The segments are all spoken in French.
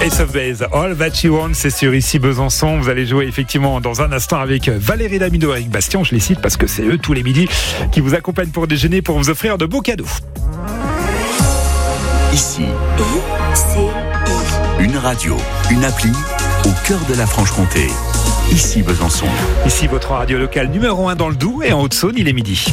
Ace of Base, All That You Want, c'est sur Ici Besançon. Vous allez jouer effectivement dans un instant avec Valérie Damido et Eric Bastien. Je les cite parce que c'est eux tous les midis qui vous accompagnent pour déjeuner pour vous offrir de beaux cadeaux. Ici, une radio, une appli au cœur de la Franche-Comté. Ici Besançon. Ici votre radio locale numéro 1 dans le Doubs et en Haute-Saône, il est midi.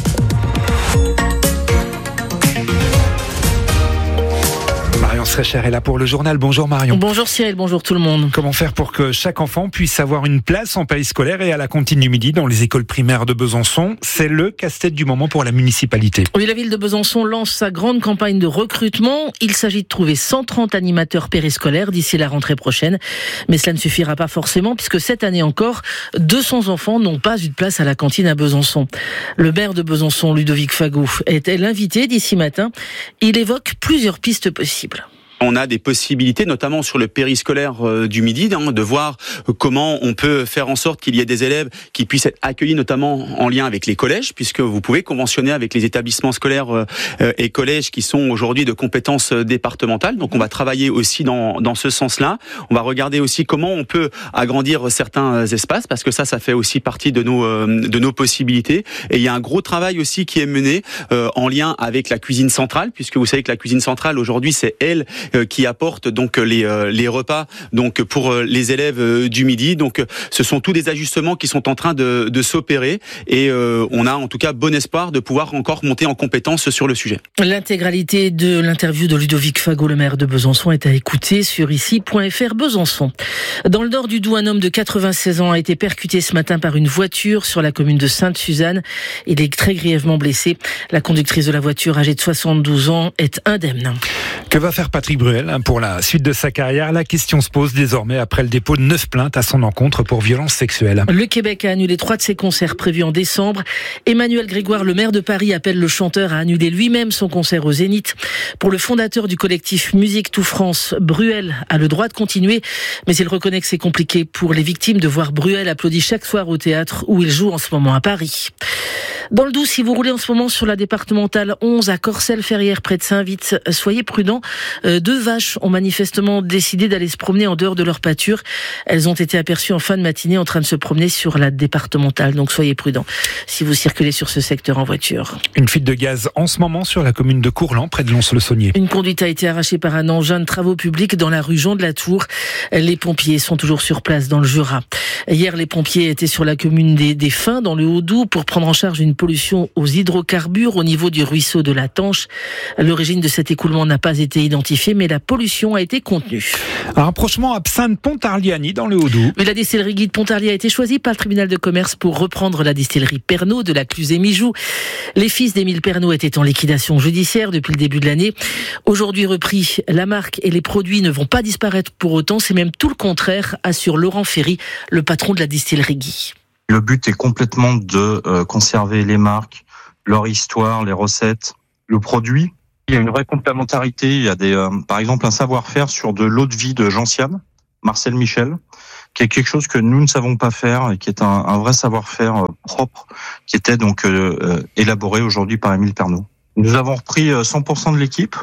Marion Srecher est là pour le journal. Bonjour Marion. Bonjour Cyril, bonjour tout le monde. Comment faire pour que chaque enfant puisse avoir une place en périscolaire et à la cantine du midi dans les écoles primaires de Besançon? C'est le casse-tête du moment pour la municipalité. Oui, la ville de Besançon lance sa grande campagne de recrutement. Il s'agit de trouver 130 animateurs périscolaires d'ici la rentrée prochaine. Mais cela ne suffira pas forcément puisque cette année encore, 200 enfants n'ont pas eu de place à la cantine à Besançon. Le maire de Besançon, Ludovic Fagou, est l'invité d'ici matin. Il évoque plusieurs pistes possibles. On a des possibilités, notamment sur le périscolaire du midi, de voir comment on peut faire en sorte qu'il y ait des élèves qui puissent être accueillis, notamment en lien avec les collèges, puisque vous pouvez conventionner avec les établissements scolaires et collèges qui sont aujourd'hui de compétences départementales. Donc on va travailler aussi dans ce sens-là. On va regarder aussi comment on peut agrandir certains espaces, parce que ça fait aussi partie de nos possibilités. Et il y a un gros travail aussi qui est mené en lien avec la cuisine centrale, puisque vous savez que la cuisine centrale aujourd'hui c'est elle qui apporte donc les repas donc pour les élèves du midi. Donc ce sont tous des ajustements qui sont en train de s'opérer et on a en tout cas bon espoir de pouvoir encore monter en compétence sur le sujet. L'intégralité de l'interview de Ludovic Fagou, le maire de Besançon, est à écouter sur ici.fr Besançon. Dans le nord du Doubs, un homme de 96 ans a été percuté ce matin par une voiture sur la commune de Sainte-Suzanne. Il est très grièvement blessé. La conductrice de la voiture, âgée de 72 ans, est indemne. Que va faire Patrick Bruel pour la suite de sa carrière? La question se pose désormais après le dépôt de 9 plaintes à son encontre pour violences sexuelles. Le Québec a annulé 3 de ses concerts prévus en décembre. Emmanuel Grégoire, le maire de Paris, appelle le chanteur à annuler lui-même son concert au Zénith. Pour le fondateur du collectif Musique Tout France, Bruel a le droit de continuer, mais il reconnaît que c'est compliqué pour les victimes de voir Bruel applaudi chaque soir au théâtre où il joue en ce moment à Paris. Dans le Doubs, si vous roulez en ce moment sur la départementale 11 à Corcelles-Ferrières près de Saint-Vite, soyez prudents. 2 vaches ont manifestement décidé d'aller se promener en dehors de leur pâture. Elles ont été aperçues en fin de matinée en train de se promener sur la départementale. Donc soyez prudents si vous circulez sur ce secteur en voiture. Une fuite de gaz en ce moment sur la commune de Courlan, près de Lons-le-Saunier. Une conduite a été arrachée par un engin de travaux publics dans la rue Jean de la Tour. Les pompiers sont toujours sur place dans le Jura. Hier, les pompiers étaient sur la commune des Fins, dans le Haut-Doubs, pour prendre en charge une pollution aux hydrocarbures au niveau du ruisseau de la Tanche. L'origine de cet écoulement n'a pas été identifiée, mais la pollution a été contenue. Un rapprochement Absinthe-Pontarlier dans le Haut-Doubs. Mais la distillerie Guy de Pontarlier a été choisie par le tribunal de commerce pour reprendre la distillerie Pernod de la Cluse-et-Mijoux. Les fils d'Émile Pernod étaient en liquidation judiciaire depuis le début de l'année. Aujourd'hui repris, la marque et les produits ne vont pas disparaître pour autant, c'est même tout le contraire, assure Laurent Ferry, le patron de la distillerie Guy. Le but est complètement de conserver les marques, leur histoire, les recettes, le produit. Il y a une vraie complémentarité. Il y a par exemple un savoir-faire sur de l'eau de vie de Gentiane, Marcel Michel, qui est quelque chose que nous ne savons pas faire et qui est un vrai savoir-faire propre, qui était donc élaboré aujourd'hui par Émile Pernod. Nous avons repris 100% de l'équipe.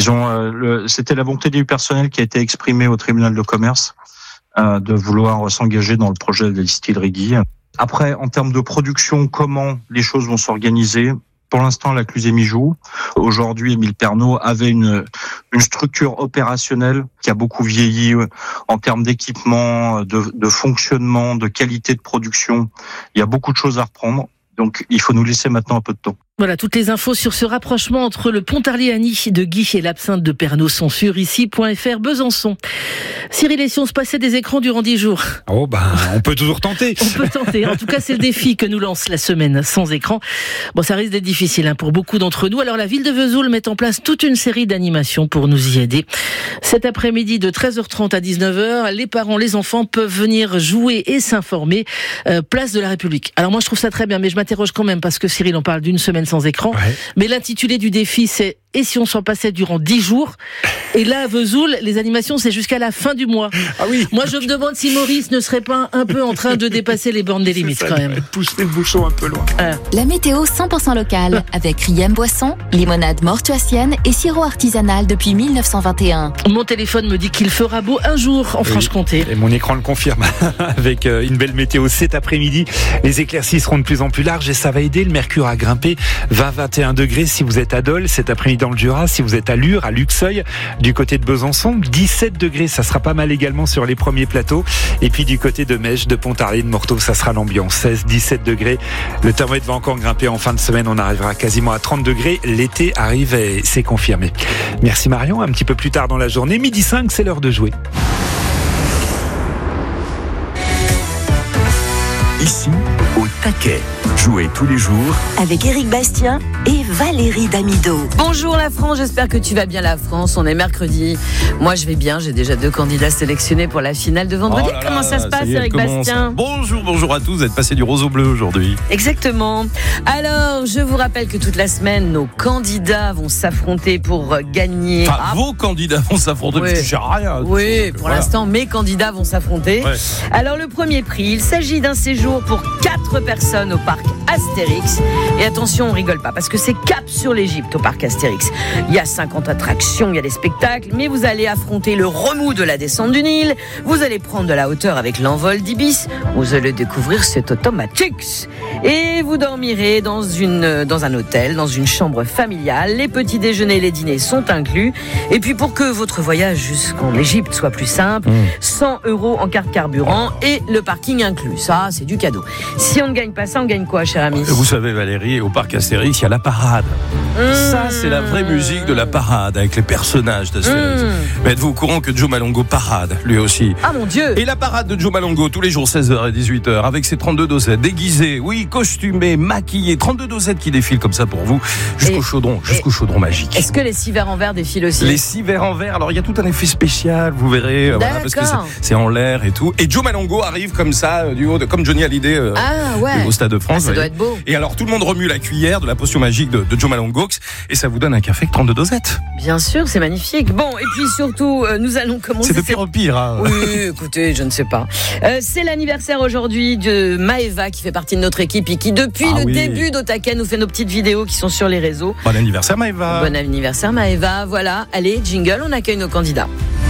C'était la volonté du personnel qui a été exprimée au tribunal de commerce de vouloir s'engager dans le projet de la distillerie Guy. Après, en termes de production, comment les choses vont s'organiser? Pour l'instant, la Cluse-et-Mijoux. Aujourd'hui, Émile Pernod avait une structure opérationnelle qui a beaucoup vieilli en termes d'équipement, de fonctionnement, de qualité de production. Il y a beaucoup de choses à reprendre. Donc, il faut nous laisser maintenant un peu de temps. Voilà, toutes les infos sur ce rapprochement entre le Pontarlier de Guy et l'absinthe de Pernod sont sur ici.fr Besançon. Cyril, et si on se passait des écrans durant 10 jours? Oh on peut toujours tenter. On peut tenter. En tout cas, c'est le défi que nous lance la semaine sans écran. Bon, ça risque d'être difficile pour beaucoup d'entre nous. Alors, la ville de Vesoul met en place toute une série d'animations pour nous y aider. Cet après-midi, de 13h30 à 19h, les parents, les enfants peuvent venir jouer et s'informer. Place de la République. Alors moi, je trouve ça très bien, mais je m'interroge quand même parce que Cyril, on parle d'une semaine sans écran. Ouais. Mais l'intitulé du défi, c'est et si on s'en passait durant 10 jours. Et là, à Vesoul, les animations, c'est jusqu'à la fin du mois. Ah oui. Moi, je me demande si Maurice ne serait pas un peu en train de dépasser les bornes des limites, quand même. Pousser le bouchon un peu loin. La météo 100% locale, avec Riem Boisson, limonade mortuacienne et sirop artisanal depuis 1921. Mon téléphone me dit qu'il fera beau un jour en Franche-Comté. Et mon écran le confirme. Avec une belle météo cet après-midi. Les éclaircies seront de plus en plus larges et ça va aider le mercure à grimper. 20-21 degrés si vous êtes à Dole, cet après-midi dans le Jura. Si vous êtes à Lure, à Luxeuil, du côté de Besançon, 17 degrés, ça sera pas mal également sur les premiers plateaux. Et puis du côté de Mèche, de Pontarlier, de Morteau, ça sera l'ambiance. 16-17 degrés. Le thermomètre va encore grimper en fin de semaine. On arrivera quasiment à 30 degrés. L'été arrive et c'est confirmé. Merci Marion. Un petit peu plus tard dans la journée, 12h05, c'est l'heure de jouer. Ici, au taquet. Jouez tous les jours avec Éric Bastien et Valérie Damido. Bonjour la France, j'espère que tu vas bien la France. On est mercredi. Moi je vais bien, j'ai déjà 2 candidats sélectionnés pour la finale de vendredi. Comment ça se passe, Éric Bastien ? Bonjour à tous, vous êtes passé du rose au bleu aujourd'hui. Exactement. Alors, je vous rappelle que toute la semaine, nos candidats vont s'affronter pour gagner. Vos candidats vont s'affronter, oui. Parce que je sais rien. Oui, pour l'instant, mes candidats vont s'affronter. Ouais. Alors, le premier prix, il s'agit d'un séjour pour 4 personnes au parc Astérix. Et attention, on rigole pas, parce que c'est cap sur l'Égypte au parc Astérix. Il y a 50 attractions, il y a des spectacles, mais vous allez affronter le remous de la descente du Nil, vous allez prendre de la hauteur avec l'envol d'Ibis, vous allez découvrir cet Automatix. Et vous dormirez dans un hôtel, dans une chambre familiale. Les petits déjeuners et les dîners sont inclus. Et puis pour que votre voyage jusqu'en Égypte soit plus simple, 100 € en carte carburant et le parking inclus. Ça, c'est du cadeau. Si on ne gagne pas ça, on gagne quoi, cher ami ? Vous savez Valérie, au parc Astérix, il y a la parade. Ça, c'est la vraie musique de la parade avec les personnages d'Astérix. Mais êtes-vous au courant que Joe Malongo parade, lui aussi ? Ah mon Dieu ! Et la parade de Joe Malongo, tous les jours 16h et 18h, avec ses 32 dosettes, déguisées, oui, costumées, maquillées, 32 dosettes qui défilent comme ça pour vous, jusqu'au chaudron magique. Est-ce que les 6 verres en verre défilent aussi ? Les 6 verres en verre, alors il y a tout un effet spécial, vous verrez, voilà, parce que c'est en l'air et tout. Et Joe Malongo arrive comme ça, du haut, comme Johnny Hallyday au Stade de France. Ça doit être beau. Et alors tout le monde remue la cuillère de la potion magique de Joe Malongo, et ça vous donne un café avec 32 dosettes. Bien sûr, c'est magnifique. Bon, et puis surtout, nous allons commencer... C'est de pire en pire. Hein. Oui, écoutez, je ne sais pas. C'est l'anniversaire aujourd'hui de Maëva, qui fait partie de notre équipe et qui, depuis le début d'Otaken, nous fait nos petites vidéos qui sont sur les réseaux. Bon anniversaire Maëva. Bon anniversaire Maëva. Voilà, allez, jingle, on accueille nos candidats.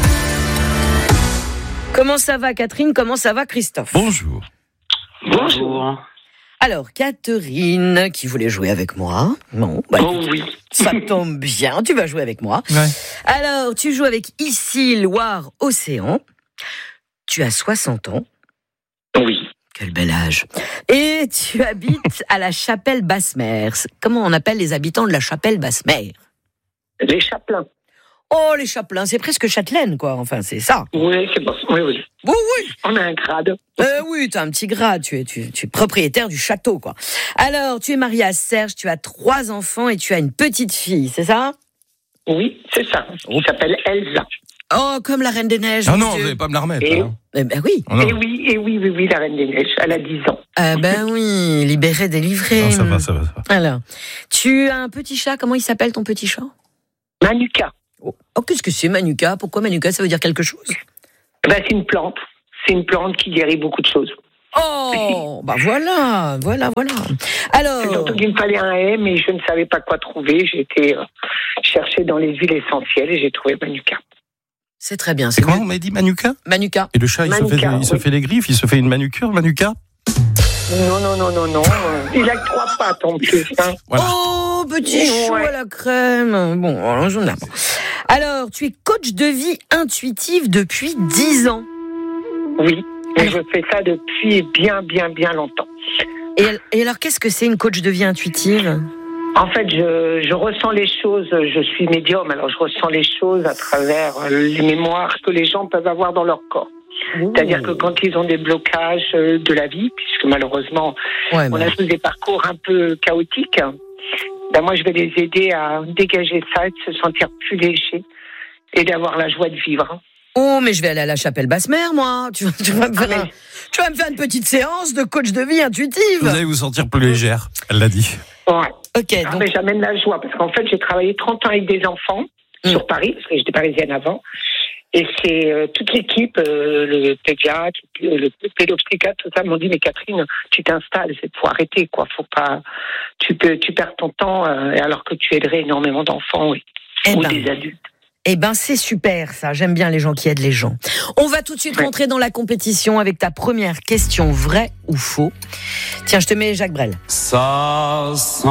Comment ça va Catherine ? Comment ça va Christophe ? Bonjour. Bonjour. Alors, Catherine, qui voulait jouer avec moi. Non, oui. Ça tombe bien, tu vas jouer avec moi. Ouais. Alors, tu joues avec Ici, Loire, Océan. Tu as 60 ans. Oui. Quel bel âge. Et tu habites à la Chapelle Basse-Mer. Comment on appelle les habitants de la Chapelle Basse-Mer ? Les Chapelains. Oh, les Chapelains, c'est presque Châtelaine, quoi. Enfin, c'est ça. Oui, c'est bon. Oui. Oui. On a un grade. Oui, tu as un petit grade. Tu es propriétaire du château, quoi. Alors, tu es marié à Serge, tu as 3 enfants et tu as une petite fille, c'est ça ? Oui, c'est ça. Elle s'appelle Elsa. Oh, comme la Reine des Neiges. Ah non, vous n'allez pas me la remettre. Eh ben oui. Oh Et oui, la Reine des Neiges. Elle a 10 ans. Ben oui, libérée, délivrée. Non, ça va. Alors, tu as un petit chat. Comment il s'appelle ton petit chat ? Manuka. Oh, qu'est-ce que c'est Manuka ? Pourquoi Manuka ? Ça veut dire quelque chose ? C'est une plante. C'est une plante qui guérit beaucoup de choses. Oh, bah voilà. Alors... C'est surtout qu'il me fallait un haie, mais je ne savais pas quoi trouver. J'ai été chercher dans les huiles essentielles et j'ai trouvé Manuka. C'est très bien. C'est comment on m'a dit Manuka ? Manuka. Et le chat, il se fait les griffes, il se fait une manucure, Manuka ? Non. Il a que 3 pattes en plus. Hein. Voilà. Oh, petit chou à la crème. Bon, alors, tu es coach de vie intuitive depuis 10 ans. Oui, mais je fais ça depuis bien longtemps. Et alors, qu'est-ce que c'est une coach de vie intuitive ? En fait, je ressens les choses, je suis médium, alors je ressens les choses à travers les mémoires que les gens peuvent avoir dans leur corps. C'est-à-dire que quand ils ont des blocages de la vie, puisque malheureusement, on a tous des parcours un peu chaotiques, moi je vais les aider à dégager ça et de se sentir plus léger et d'avoir la joie de vivre. Oh, mais je vais aller à la Chapelle Basse-Mer, moi. Tu vas me faire une petite séance de coach de vie intuitive. Vous allez vous sentir plus légère, elle l'a dit. Ouais. Ok. Ah, mais j'amène la joie, parce qu'en fait, j'ai travaillé 30 ans avec des enfants sur Paris, parce que j'étais parisienne avant. Et c'est toute l'équipe, le pédiatre, le pédopsychiatre, tout ça, m'ont dit, mais Catherine, tu t'installes, faut arrêter, quoi. Faut pas, tu perds ton temps, alors que tu aiderais énormément d'enfants ou des adultes. Eh ben, c'est super, ça. J'aime bien les gens qui aident les gens. On va tout de suite rentrer dans la compétition avec ta première question, vrai ou faux. Tiens, je te mets Jacques Brel. Ça sent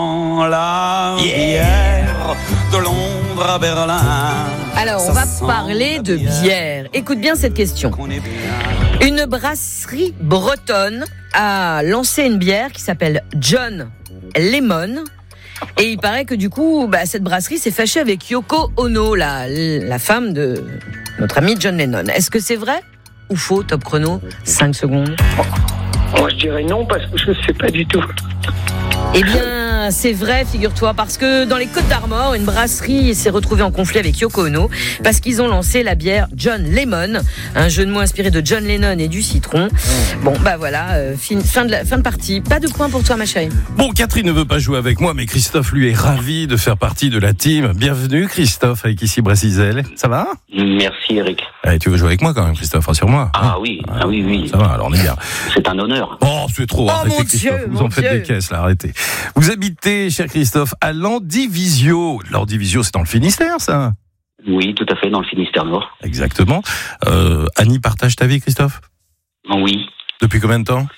la bière de Londres à Berlin. Alors, on va parler de bière. Écoute bien cette question. Une brasserie bretonne a lancé une bière qui s'appelle John Lemon. Et il paraît que du coup, cette brasserie s'est fâchée avec Yoko Ono, la femme de notre ami John Lennon. Est-ce que c'est vrai ou faux, Top Chrono? 5 secondes. Moi, je dirais non, parce que je ne sais pas du tout. Eh bien, c'est vrai, figure-toi, parce que dans les Côtes-d'Armor, une brasserie s'est retrouvée en conflit avec Yoko Ono parce qu'ils ont lancé la bière John Lemon, un jeu de mots inspiré de John Lennon et du citron. Bon, voilà, fin de partie. Pas de points pour toi, ma chérie. Bon, Catherine ne veut pas jouer avec moi, mais Christophe, lui, est ravi de faire partie de la team. Bienvenue, Christophe, avec ici Brasizel. Ça va? Merci, Eric. Allez, tu veux jouer avec moi quand même, Christophe, rassure-moi. Ah oui, oui. Ça va, alors on est bien. C'est un honneur. Oh, c'est trop. Arrêtez, mon Christophe. Dieu, vous en faites des caisses, là, arrêtez. Vous habitez, cher Christophe, à Landivisio. Landivisio, c'est dans le Finistère, ça? Oui, tout à fait, dans le Finistère Nord. Exactement. Annie partage ta vie, Christophe? Oui. Depuis combien de temps?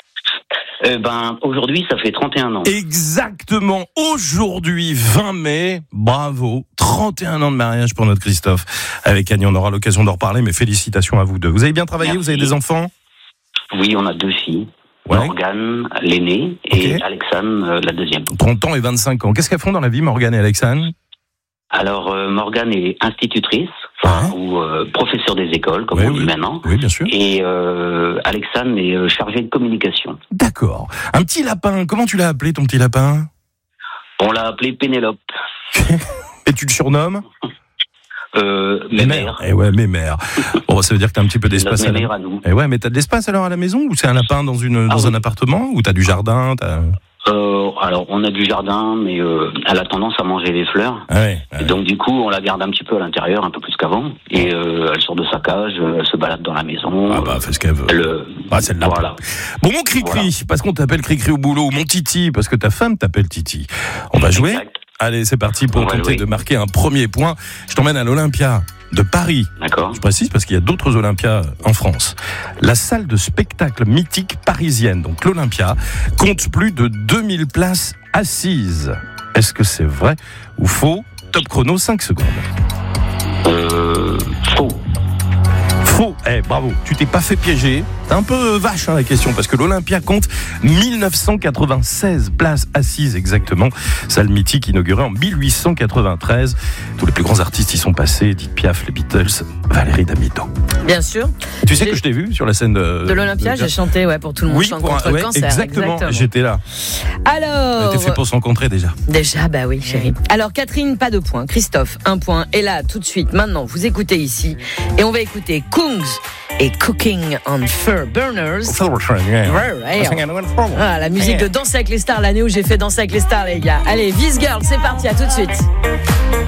Aujourd'hui, ça fait 31 ans. Exactement. Aujourd'hui, 20 mai. Bravo. 31 ans de mariage pour notre Christophe. Avec Annie, on aura l'occasion d'en reparler, mais félicitations à vous deux. Vous avez bien travaillé? Merci. Vous avez des enfants? Oui, on a 2 filles. Ouais. Morgane, l'aînée, et Alexane, la deuxième. 30 ans et 25 ans. Qu'est-ce qu'elles font dans la vie, Morgane et Alexane? Alors, Morgane est institutrice, ou professeur des écoles, comme on dit maintenant. Oui, bien sûr. Et Alexane est chargée de communication. D'accord. Un petit lapin, comment tu l'as appelé, ton petit lapin? On l'a appelé Pénélope. Et tu le surnommes? Mémère. Eh ouais, Mémère. Bon, ça veut dire que t'as un petit peu d'espace à Mémère à nous. Eh ouais, mais t'as de l'espace alors à la maison? Ou c'est un lapin dans un appartement? Ou t'as du jardin? Alors, on a du jardin, mais elle a tendance à manger les fleurs. Et donc, du coup, on la garde un petit peu à l'intérieur, un peu plus qu'avant. Et elle sort de sa cage, elle se balade dans la maison. Fait ce qu'elle veut. C'est le lapin. Voilà. Bon, mon Cricri, parce qu'on t'appelle Cricri au boulot, ou mon Titi, parce que ta femme t'appelle Titi. On va jouer? Allez, c'est parti pour tenter de marquer un premier point. Je t'emmène à l'Olympia de Paris. D'accord. Je précise parce qu'il y a d'autres Olympias en France. La salle de spectacle mythique parisienne, donc l'Olympia, compte plus de 2000 places assises. Est-ce que c'est vrai ou faux? Top chrono, 5 secondes. Faux. Faux. Bravo. Tu t'es pas fait piéger. C'est un peu vache la question, parce que l'Olympia compte 1996 places assises exactement. Salle mythique inaugurée en 1893. Tous les plus grands artistes y sont passés. Edith Piaf, les Beatles, Valérie Damido. Bien sûr. Tu sais que je t'ai vu sur la scène de l'Olympia, j'ai chanté pour tout le monde, chante contre le cancer. Exactement, j'étais là. Alors, on était fait pour se rencontrer déjà. Déjà, oui, chérie. Alors, Catherine, pas de point. Christophe, 1 point. Et là, tout de suite, maintenant, vous écoutez ici. Et on va écouter Kungs et Cooking on Fire Burners. La musique de Danser avec les stars, l'année où j'ai fait Danser avec les stars, les gars. Allez, Vice Girl, c'est parti, à tout de suite.